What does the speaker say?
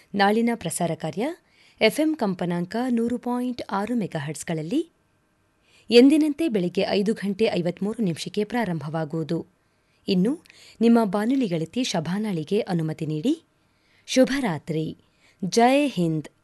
ನಾಳಿನ ಪ್ರಸಾರ ಕಾರ್ಯ ಎಫ್ಎಂ ಕಂಪನಾಂಕ 100.6 ಮೆಗಾಹರ್ಟ್ಸ್ಗಳಲ್ಲಿ ಎಂದಿನಂತೆ ಬೆಳಿಗ್ಗೆ 5:53 ಪ್ರಾರಂಭವಾಗುವುದು. ಇನ್ನು ನಿಮ್ಮ ಬಾನುಲಿ ಗೆಳತಿ ಶಭಾನಾಳಿಗೆ ಅನುಮತಿ ನೀಡಿ ಶುಭರಾತ್ರಿ. ಜೈ ಹಿಂದ್.